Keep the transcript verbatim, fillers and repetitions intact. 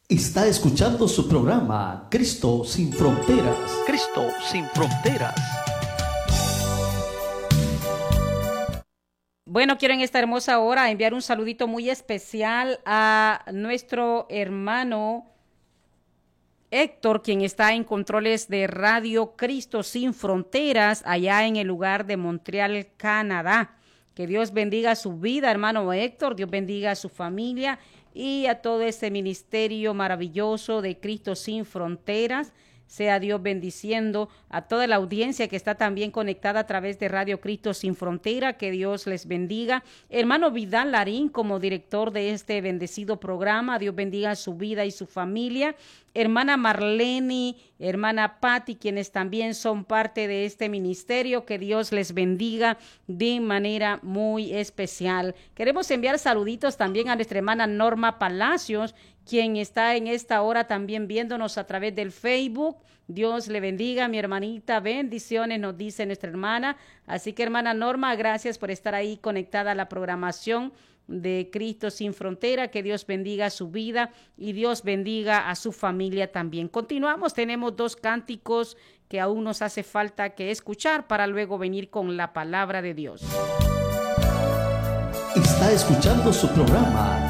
Está escuchando su programa Cristo sin Fronteras. Cristo sin Fronteras. Bueno, quiero en esta hermosa hora enviar un saludito muy especial a nuestro hermano Héctor, quien está en controles de Radio Cristo sin Fronteras, allá en el lugar de Montreal, Canadá. Que Dios bendiga su vida, hermano Héctor, Dios bendiga a su familia y a todo este ministerio maravilloso de Cristo sin Fronteras. Sea Dios bendiciendo a toda la audiencia que está también conectada a través de Radio Cristo Sin Frontera. Que Dios les bendiga. Hermano Vidal Larín, como director de este bendecido programa, Dios bendiga su vida y su familia. Hermana Marlene, hermana Patti, quienes también son parte de este ministerio, que Dios les bendiga de manera muy especial. Queremos enviar saluditos también a nuestra hermana Norma Palacios, quien está en esta hora también viéndonos a través del Facebook. Dios le bendiga, mi hermanita, bendiciones, nos dice nuestra hermana. Así que, hermana Norma, gracias por estar ahí conectada a la programación de Cristo Sin Frontera. Que Dios bendiga su vida y Dios bendiga a su familia también. Continuamos, tenemos dos cánticos que aún nos hace falta que escuchar para luego venir con la palabra de Dios. Está escuchando su programa